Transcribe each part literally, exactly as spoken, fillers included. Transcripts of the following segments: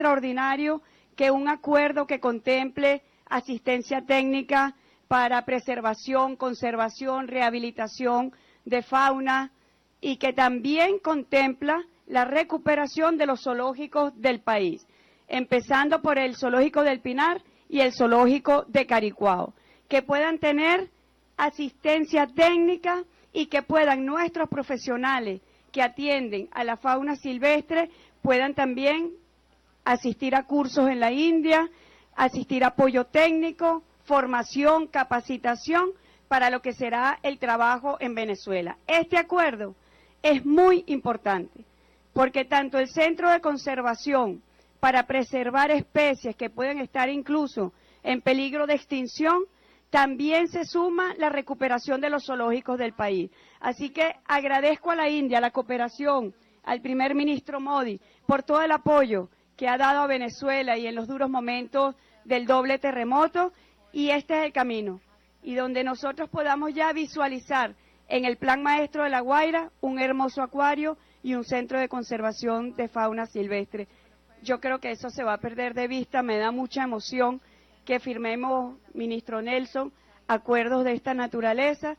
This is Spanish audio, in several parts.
extraordinario que un acuerdo que contemple asistencia técnica para preservación, conservación, rehabilitación de fauna y que también contempla la recuperación de los zoológicos del país, empezando por el zoológico del Pinar y el zoológico de Caricuao, que puedan tener asistencia técnica y que puedan nuestros profesionales que atienden a la fauna silvestre puedan también asistir a cursos en la India, asistir a apoyo técnico, formación, capacitación para lo que será el trabajo en Venezuela. Este acuerdo es muy importante porque tanto el Centro de Conservación para preservar especies que pueden estar incluso en peligro de extinción, también se suma la recuperación de los zoológicos del país. Así que agradezco a la India, a la cooperación, al primer ministro Modi, por todo el apoyo que ha dado a Venezuela y en los duros momentos del doble terremoto, y este es el camino. Y donde nosotros podamos ya visualizar en el Plan Maestro de La Guaira un hermoso acuario y un centro de conservación de fauna silvestre. Yo creo que eso se va a perder de vista, me da mucha emoción que firmemos, ministro Nelson, acuerdos de esta naturaleza,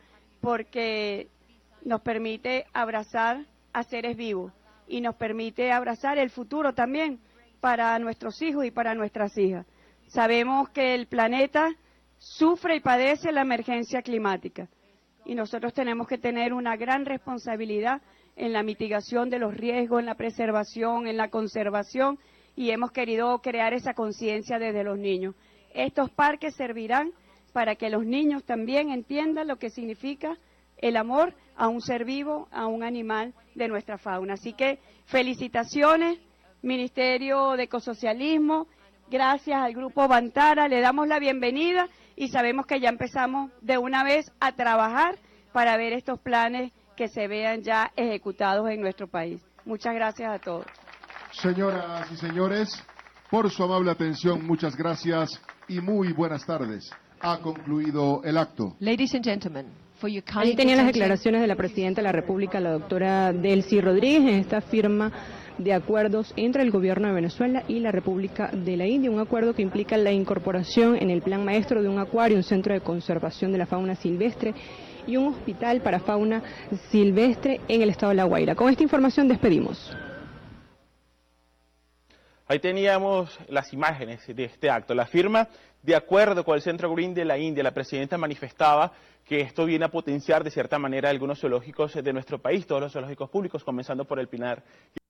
porque nos permite abrazar a seres vivos y nos permite abrazar el futuro también para nuestros hijos y para nuestras hijas. Sabemos que el planeta sufre y padece la emergencia climática y nosotros tenemos que tener una gran responsabilidad en la mitigación de los riesgos, en la preservación, en la conservación, y hemos querido crear esa conciencia desde los niños. Estos parques servirán para que los niños también entiendan lo que significa el amor a un ser vivo, a un animal de nuestra fauna. Así que felicitaciones, Ministerio de Ecosocialismo, gracias al Grupo Bantara, le damos la bienvenida y sabemos que ya empezamos de una vez a trabajar para ver estos planes que se vean ya ejecutados en nuestro país. Muchas gracias a todos. Señoras y señores, por su amable atención, muchas gracias y muy buenas tardes. Ha concluido el acto. Ladies and gentlemen, for your kind Ahí tenían las attention. declaraciones de la Presidenta de la República, la doctora Delcy Rodríguez, en esta firma de acuerdos entre el Gobierno de Venezuela y la República de la India, un acuerdo que implica la incorporación en el Plan Maestro de un acuario, un centro de conservación de la fauna silvestre y un hospital para fauna silvestre en el estado de La Guaira. Con esta información despedimos. Ahí teníamos las imágenes de este acto. La firma de acuerdo con el Centro Green de la India. La presidenta manifestaba que esto viene a potenciar de cierta manera algunos zoológicos de nuestro país, todos los zoológicos públicos, comenzando por el Pinar.